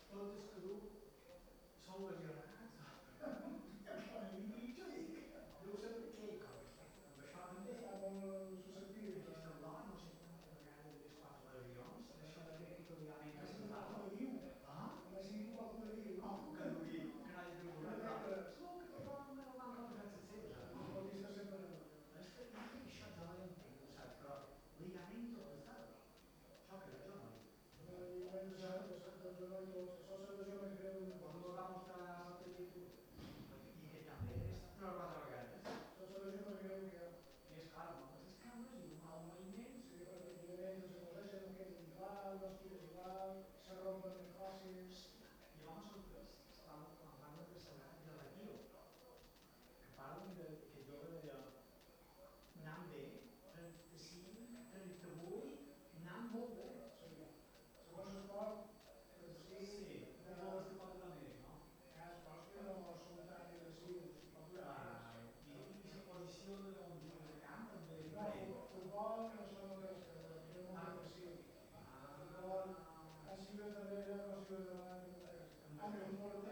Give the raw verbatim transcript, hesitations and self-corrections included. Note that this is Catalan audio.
tot és que du són lesionats. I jo dic, deu ser per què, amb això també. Stavano suscettibili. Aquí semblava, no sé quantes vegades he vist quatre lesions, això de que titulament que se'n va. Qualcuno diu, Ah? ma si diu qualcuno diu. No, que no diu, que no hi ha de veure. Segur que tothom me l'han repassat sempre. Ho vista sempre nella És que no sé això de l'entenc, saps? Però ligamento pesado. Això que jo no. Io penso sempre, sempre giorno, so sempre giorno che credo in Quan qualcosa. lo va mostrar a la pel·lícula, i que també és una o quatre vegades. So sempre giorno che credo che I és clar, amb aquestes cambres i un mal moviment, si praticamente se cos'è che è igual, lo stile è igual, si rompono le cose. llavors estava parlant de salat de la Guió, que parlen de que jo deia anant bé, trenta-cinc, trenta-vuit, anant molt bé. Se posso sport, sì, Sí, da no és de part de l'Amèrica, no? eh, sport che non sono tanti aggressivi, proprio Ah, i, i la posició de on juga de camp també és no, diferent. futbol che non sono molto aggressivi. Ah, Futbol, la si vede da vedere, la si vede davanti, anche un po'